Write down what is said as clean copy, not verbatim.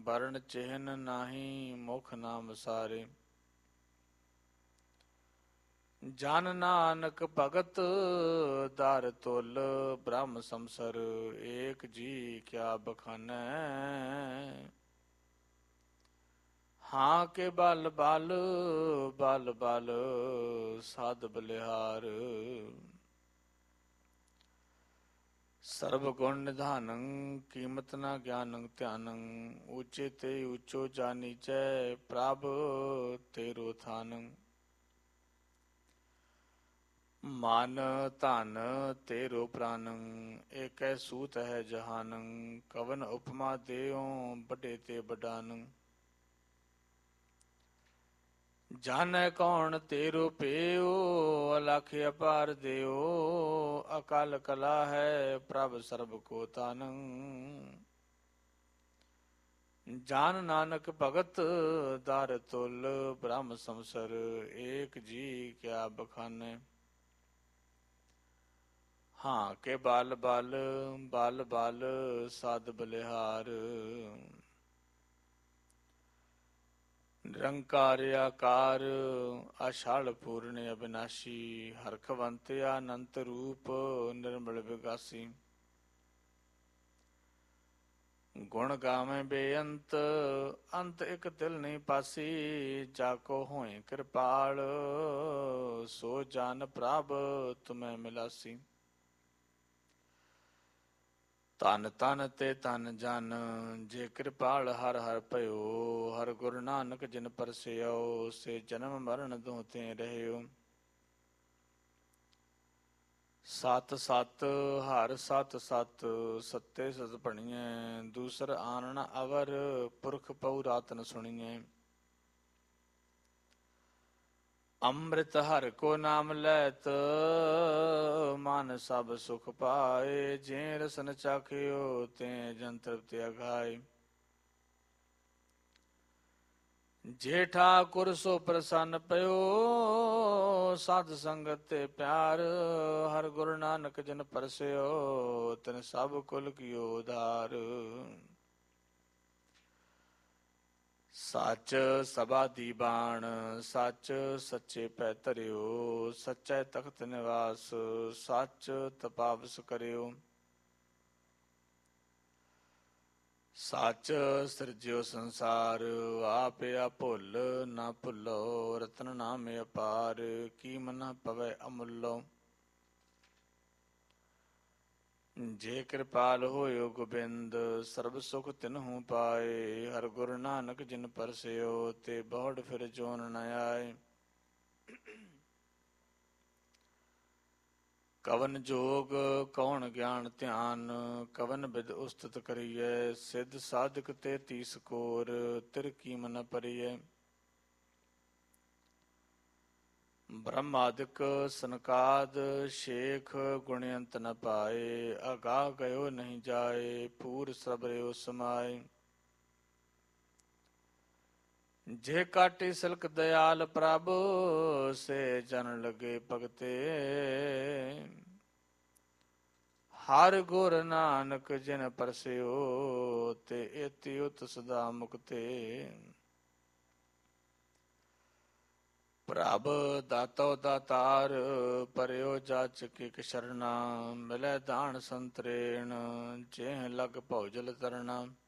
ਵਰਣ ਚਿਹਨ ਨਾਹੀ ਮੁਖ ਨਾਮ ਸਾਰੇ। ਜਨ ਨਾਨਕ ਭਗਤ ਦਰ ਤੁਲ ਬ੍ਰਹਮ ਸੰਸਰ ਏਕ ਜੀ ਕਿਆ ਬਖਾਨੈ। ਹਾਂ ਕੇ ਬਲ ਬਲ ਬਲ ਬਲ ਸਾਧ ਬਲਿਹਾਰ। ਸਰਬ ਗੁਣ ਨਿਧਾਨੰ ਕੀਮਤ ਨ ਗਿਆਨੰ ਧਿਆਨੰ। ਉੱਚੇ ਤੇ ਉੱਚੋ ਜਾਨੀਚੈ ਪ੍ਰਭ ਤੇਰੋ ਥਾਨੰ। ਮਨ ਧਨ ਤੇਰੋ ਪ੍ਰਾਨੰ ਏਕੈ ਸੂਤ ਹੈ ਜਹਾਨੰ। ਕਵਨ ਉਪਮਾ ਦੇਉ ਵੱਡੇ ਤੇ ਵਡਾਨੰ। ਜਾਣੈ ਕੌਣ ਤੇਰੋ ਪੇਓ ਅਲਖ ਅਪਾਰ ਦਿਓ। ਅਕਲ ਕਲਾ ਹੈ ਪ੍ਰਭ ਸਰਬ ਕੋ ਤਾਨੰ। ਜਾਨ ਨਾਨਕ ਭਗਤ ਦਰ ਤੁਲ ਬ੍ਰਹਮ ਸੰਸਰ ਏਕ ਜੀ ਕਿਆ ਬਖਾਨੈ। ਹਾਂ ਕੇ ਬਲ ਬਲ ਬਲ ਬਲ ਸਾਧ ਬਲਿਹਾਰ। ਨਿਰੰਕਾਰ ਆਕਾਰ ਅਛਲ ਪੂਰਨ ਅਬਿਨਾਸ਼ੀ। ਹਰਖਵੰਤ ਅਨੰਤ ਰੂਪ ਨਿਰਮਲ ਵਿਗਾਸੀ। ਗੁਣ ਗਾਵੇਂ ਬੇਅੰਤ ਅੰਤ ਇਕ ਤਿਲ ਨਹੀਂ ਪਾਸੀ। ਜਾਕੋ ਹੋਏ ਕਿਰਪਾਲ ਸੋ ਜਨ ਪ੍ਰਭ ਤੁਮੈ ਮਿਲਾਸੀ। ਧਨ ਧਨ ਤੇ ਧਨ ਜਨ ਜੇ ਕਿਰਪਾਲ ਹਰ ਹਰ ਭਇਓ। ਹਰ ਗੁਰੂ ਨਾਨਕ ਜਿਨ ਪਰਸਿਓ ਸੇ ਜਨਮ ਮਰਨ ਦੁਹ ਤੇ ਰਹਿਓ। ਸਤ ਸਤ ਹਰ ਸਤ ਸਤ ਸੱਤੇ ਸਤ ਭਣੀਐ। ਦੂਸਰ ਆਨਣ ਅਵਰ ਪੁਰਖ ਪਉ ਰਾਤਨ ਸੁਣੀਐ। ਅੰਮ੍ਰਿਤ ਹਰਿ ਕੋ ਨਾਮ ਲੈਤ ਮਨ ਸਭ ਸੁਖ ਪਾਏ। ਜੇ ਰਸਨ ਚਾਖਿਓ ਤੇ ਜਨ ਤ੍ਰਿਪਤ ਅਗਾਏ। ਜੇ ਠਾਕੁਰ ਸੋ ਪ੍ਰਸੰਨ ਪਇਓ ਸਾਧ ਸੰਗਤ ਤੇ ਪਿਆਰ। ਹਰ ਗੁਰੂ ਨਾਨਕ ਜਿਨ ਪਰਸਿਓ ਤਿਨ ਸਭ ਕੁਲ ਕੀਓ ਉਧਾਰ। ਸੱਚ ਸਭਾ ਦੀ ਬਾਣ ਸੱਚ ਸੱਚੇ ਪੈ ਧਰਿਓ। ਸੱਚੈ ਤਖਤ ਨਿਵਾਸ ਸੱਚ ਤਪਾਵਸ ਕਰਿਓ। ਸੱਚ ਸਿਰਜਿਓ ਸੰਸਾਰ ਆਪ ਭੁੱਲ ਨਾ ਭੁੱਲੋ। ਰਤਨ ਨਾਮ ਅਪਾਰ ਕੀਮ ਨ ਪਵੈ ਅਮੁੱਲੋ। ਜੇ ਕਿਰਪਾਲ ਹੋਇਓ ਗੋਬਿੰਦ ਸਰਬ ਸੁਖ ਤਿਨਹੂ ਪਾਏ। ਹਰ ਗੁਰੂ ਨਾਨਕ ਜਿਨ ਪਰਸਿਓ ਤੇ ਬਹੁੜ ਫਿਰ ਜੋਨ ਨ ਆਏ। ਕਵਨ ਜੋਗ ਕੌਣ ਗਿਆਨ ਧਿਆਨ ਕਵਨ ਬਿਦ ਉਸਤਤ ਕਰੀਐ। ਸਿੱਧ ਸਾਧਕ ਤੇ ਤੀਸ ਕੋਰ ਤਿਰ ਕੀਮ ਨ ਪਰੀਐ। ਬ੍ਰਹਮਾਦਿਕ ਸਨਕਾਦ ਸ਼ੇਖ ਗੁਣਯੰਤ ਨ ਪਾਏ। ਅਗਾਹ ਗਇਓ ਨਹੀਂ ਜਾਏ ਪੂਰ ਸਬਰਿਓ ਸਮਾਏ। ਜੇ ਕਾਟੀ ਸਿਲਕ ਦਇਆਲ ਪ੍ਰਭ ਸੇ ਜਨ ਲਗੇ ਭਗਤੇ। ਹਰ ਗੁਰ ਨਾਨਕ ਜਿਨ ਪਰਸਿਓ ਤੇ ਏਤੀ ਉਤ ਸਦਾ ਮੁਕਤੇ। ਪ੍ਰਭ ਦਾਤੋ ਦਾਤਾਰ ਪਰਿਓ ਜਾਚਕ ਇਕ ਸ਼ਰਣਾ। ਮਿਲੈ ਦਾਨ ਸੰਤਰੇਣ ਚੇਹ ਲਗ ਭਉਜਲ ਤਰਣਾ।